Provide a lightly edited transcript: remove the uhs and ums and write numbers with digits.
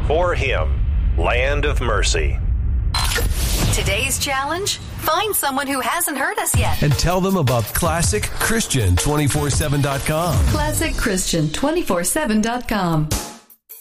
For Him, Land of Mercy. Today's challenge? Find someone who hasn't heard us yet. And tell them about ClassicChristian247.com. ClassicChristian247.com.